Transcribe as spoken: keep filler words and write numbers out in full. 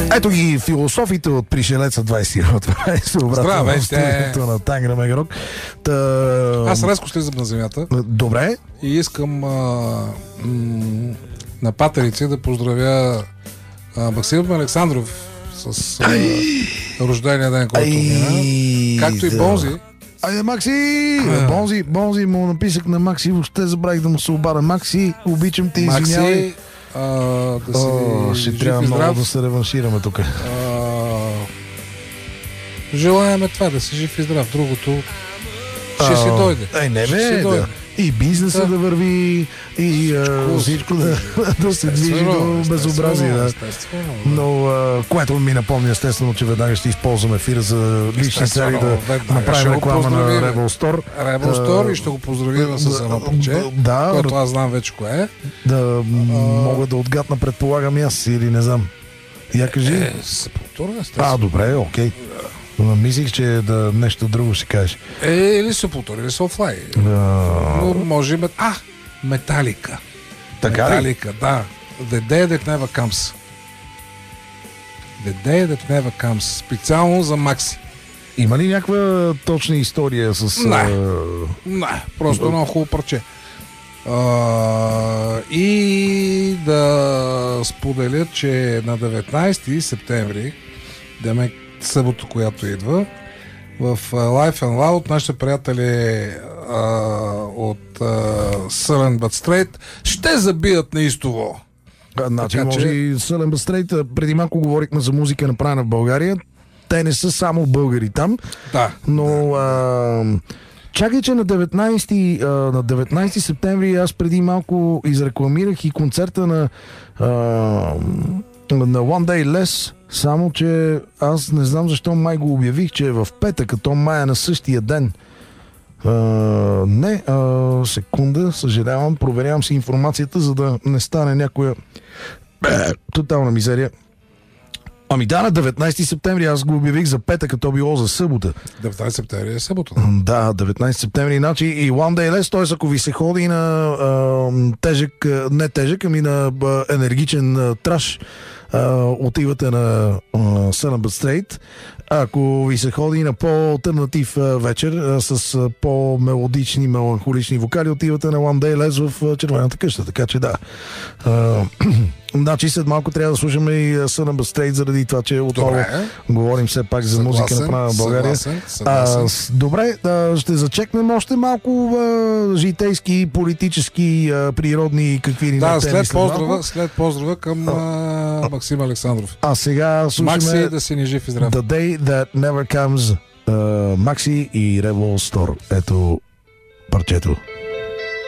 Ето ги философите от Пришелеца двайсет. Това е обратно в студиото на Тангра Мегарок. Та... Аз резко слизам на земята. Добре. И искам а, м- на патерици да поздравя а, Максим Александров с а, рождения ден, който мина. Както и Бонзи. Айде, Макси! А. Бонзи, Бонзи му написах на Макси, въобще забравих да му се обада. Макси, обичам те, извинявай. Макси, а, да си О, ще трябва много здрав. да се реваншираме тук. Желаеме това, да си жив и здрав. Другото ще си дойде. Ей, не ще бе, да. И бизнеса да, да върви, и всичко, а, всичко да, да се движи до безобразие. Да. Но, а, което ми напомня естествено, че веднага ще използваме ефира за лични цели да веднага направим реклама на Rebel Store. Rebel Store и ще го поздравим с едно парче, да, което аз знам вече кое е. Да а, мога да отгадна, предполагам аз или не знам. Я кажи. Е, Сепултура, естествено. А, добре, окей. Мислих, че да нещо друго ще кажеш. Е, или Сепултура, или Soulfly. Но може и... А, Металика. Така ли? Металика, да. The Day That Never Comes. The Day That Never Comes. Специално за Макси. Има ли някаква точна история с... Не, не, просто едно хубаво парче. Uh, и да споделя, че на деветнайсети септември, демек събота, която идва, в uh, Life and Loud нашите приятели uh, от uh, Sullen But Straight ще забият неистово. Значи, може че... и Sullen But Straight, преди малко говорихме за музика направена в България. Те не са само българи там, да, но... Да. Uh, чакай, че на деветнайсети, а, на деветнайсети септември аз преди малко изрекламирах и концерта на, а, на One Day Less, само че аз не знам защо май го обявих, че е в петък, като май е на същия ден. А, не, а, секунда, съжалявам, проверявам си информацията, за да не стане някоя тотална мизерия. Ами да, на деветнайсети септември аз го обявих за петък, като било за събота. деветнайсети септември е събота. Да, деветнайсети септември, иначе и One Day Less, т.е. ако ви се ходи на а, тежък, не тежък, ами на а, енергичен а, траш, а, отивате на а, Sullen But Straight. Ако ви се ходи на по-алтернатив а, вечер а, с а, по-мелодични, меланхолични вокали, отивате на One Day Less в а, Червената къща, така че да. А, значи след малко трябва да слушаме и Sullen But Straight, заради това, че отново говорим все пак за съгласен, музика направена в България. Съгласен, съгласен. А, добре, да, ще зачекнем още малко а, житейски, политически, а, природни какви ни да, след поздрава, след поздрава към а, Максим Александров. А сега слушаме Макси, да си ни жив и здрав. The Day That Never Comes, uh, Макси и Rebel Store. Ето парчето.